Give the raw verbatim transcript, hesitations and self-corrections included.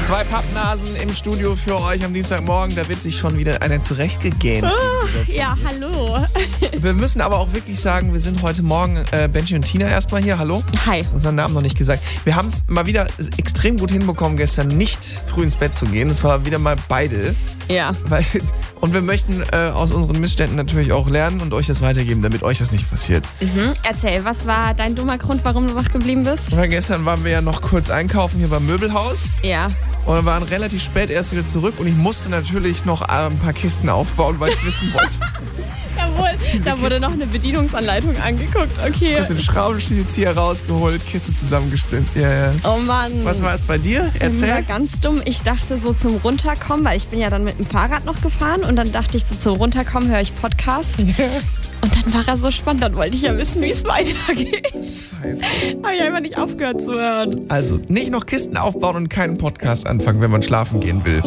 Zwei Pappnasen im Studio für euch am Dienstagmorgen. Da wird sich schon wieder einer zurechtgegähnt. Oh, ja, hallo. Wir müssen aber auch wirklich sagen, wir sind heute Morgen, äh, Benji und Tina erstmal hier. Hallo. Hi. Unseren Namen noch nicht gesagt. Wir haben es mal wieder extrem gut hinbekommen, gestern nicht früh ins Bett zu gehen. Es war wieder mal beide. Ja. Weil, und wir möchten äh, aus unseren Missständen natürlich auch lernen und euch das weitergeben, damit euch das nicht passiert. Mhm. Erzähl, was war dein dummer Grund, warum du wach geblieben bist? Weil gestern waren wir ja noch kurz einkaufen hier beim Möbelhaus. Ja. Und waren relativ spät erst wieder zurück und ich musste natürlich noch ein paar Kisten aufbauen, weil ich wissen wollte. Da wurde, da wurde noch eine Bedienungsanleitung angeguckt, okay. Hast den Schraubenzieher rausgeholt, Kiste zusammengestimmt. Ja, ja. Oh Mann. Was war es bei dir? Erzähl. Das war ganz dumm. Ich dachte so zum Runterkommen, weil ich bin ja dann mit dem Fahrrad noch gefahren und dann dachte ich so zum Runterkommen höre ich Podcast. Ja. Und dann war er so spannend, dann wollte ich ja wissen, wie es weitergeht. Scheiße. Habe ich einfach nicht aufgehört zu hören. Also, nicht noch Kisten aufbauen und keinen Podcast anfangen, wenn man schlafen gehen will.